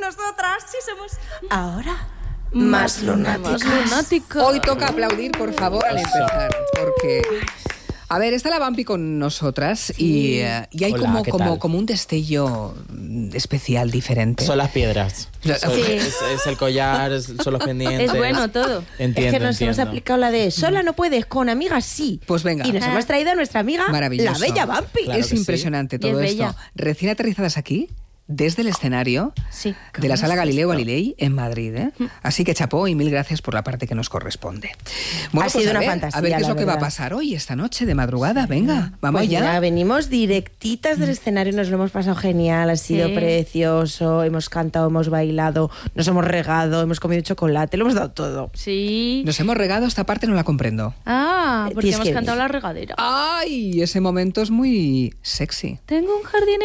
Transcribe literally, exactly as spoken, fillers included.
nosotras sí somos... Ahora, más lunáticas. Más lunáticas. Hoy toca aplaudir, por favor, al empezar, porque... A ver, está la Vampi con nosotras y, uh, y hay Hola, como, ¿qué como, tal? como un destello especial, diferente. Son las piedras. Sí. Son- es, es el collar, es- son los pendientes. Es bueno todo. Entiendo, es que nos entiendo. hemos aplicado la de sola no puedes, con amigas sí. Pues venga. Y nos Ah. hemos traído a nuestra amiga, Maravilloso. la bella Vampi. Claro es que sí. impresionante Y todo es esto. bella. Recién aterrizadas aquí, desde el escenario Sí. de la Sala ¿Cómo es Galileo esto? Galilei en Madrid. ¿eh? Así que chapó y mil gracias por la parte que nos corresponde. Bueno, Ha pues sido a una ver, fantasía, a ver qué es la lo que va a verdad. pasar hoy, esta noche de madrugada. Venga, vamos Pues allá. mira, venimos directitas del escenario, nos lo hemos pasado genial, ha sido Sí. precioso, hemos cantado, hemos bailado, nos hemos regado, hemos comido chocolate, lo hemos dado todo. Sí. Nos hemos regado, esta parte no la comprendo. Ah, porque Tienes hemos que cantado venir. la regadera. ¡Ay! Ese momento es muy sexy. Tengo un jardín